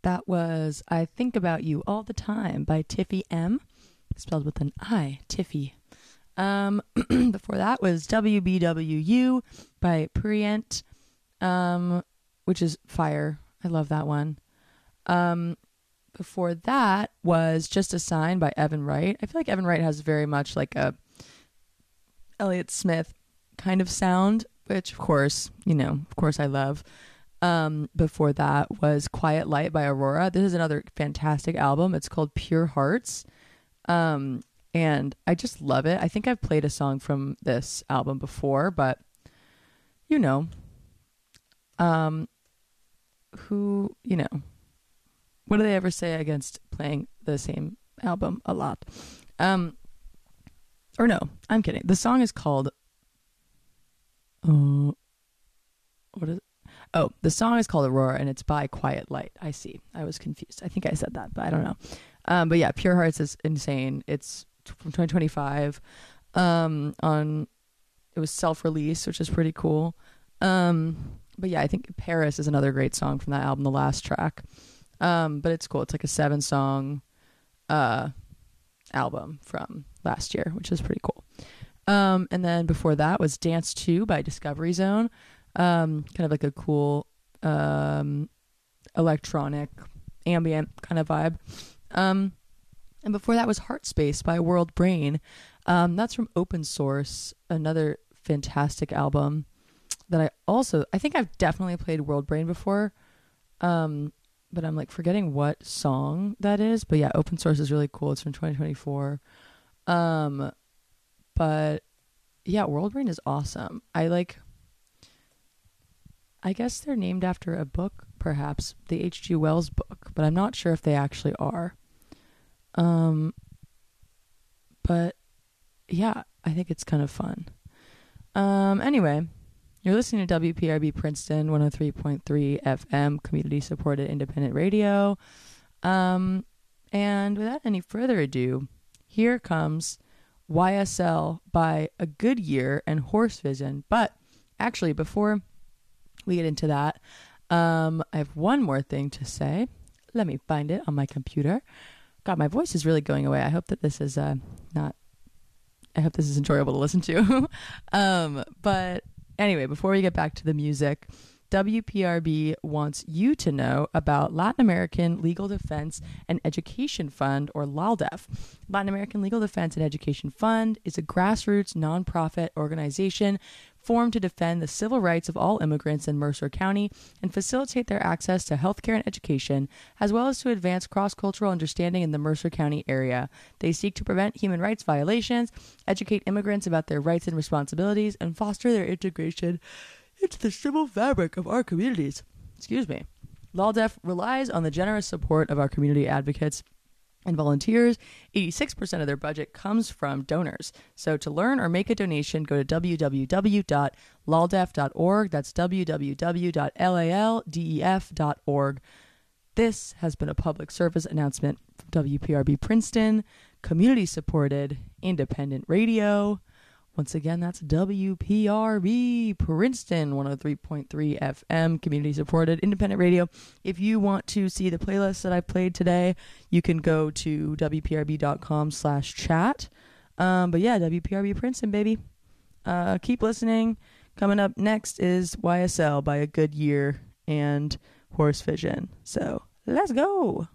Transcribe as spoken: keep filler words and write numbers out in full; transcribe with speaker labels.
Speaker 1: That was I Think About You All the Time by Tiffy M, spelled with an I, Tiffy. Um, before that was W B W U by Prient, um, which is fire. I love that one. Um, before that was Just a Sign by Evan Wright. I feel like Evan Wright has very much like a Elliott Smith kind of sound, which of course, you know, of course I love. Um, before that was Quiet Light by Aurora. This is another fantastic album. It's called Pure Hearts. Um, and I just love it. I think I've played a song from this album before, but you know, um, who, you know, what do they ever say against playing the same album a lot? Um, or no, I'm kidding. The song is called, uh, what is it? Oh, the song is called Aurora, and it's by Quiet Light. I see. I was confused. I think I said that, but I don't know. Um, but yeah, Pure Hearts is insane. It's from twenty twenty-five. Um, on it was self-release, which is pretty cool. Um, but yeah, I think Paris is another great song from that album, the last track. Um, but it's cool. It's like a seven-song uh, album from last year, which is pretty cool. Um, and then before that was Dance two by Discovery Zone. Um, kind of like a cool um, electronic ambient kind of vibe. Um, and before that was Heart Space by World Brain. Um, that's from Open Source, another fantastic album that I also, I think I've definitely played World Brain before, um, but I'm like forgetting what song that is. But yeah, Open Source is really cool. It's from twenty twenty-four. Um, but yeah, World Brain is awesome. I like... I guess they're named after a book, perhaps, the H G. Wells book, but I'm not sure if they actually are. Um, but yeah, I think it's kind of fun. Um, anyway, you're listening to W P R B Princeton one oh three point three F M, community-supported independent radio. Um, and without any further ado, here comes Y S L by A Good Year and Horse Vision. But actually, before we get into that, um, I have one more thing to say. Let me find it on my computer. God, my voice is really going away. I hope that this is uh, not... I hope this is enjoyable to listen to. um, but anyway, before we get back to the music, W P R B wants you to know about Latin American Legal Defense and Education Fund, or LALDEF. Latin American Legal Defense and Education Fund is a grassroots nonprofit organization formed to defend the civil rights of all immigrants in Mercer County and facilitate their access to healthcare and education, as well as to advance cross-cultural understanding in the Mercer County area. They seek to prevent human rights violations, educate immigrants about their rights and responsibilities, and foster their integration into the civil fabric of our communities. Excuse me. LALDEF relies on the generous support of our community advocates and volunteers. eighty-six percent of their budget comes from donors. So to learn or make a donation, go to w w w dot laldef dot org. That's w w w dot laldef dot org. This has been a public service announcement from W P R B Princeton, community-supported independent radio. Once again, that's W P R B Princeton one oh three point three F M, community-supported independent radio. If you want to see the playlist that I played today, you can go to w p r b dot com slash chat. Um, but yeah, W P R B Princeton, baby. Uh, keep listening. Coming up next is Y S L by A Good Year and Horse Vision. So let's go.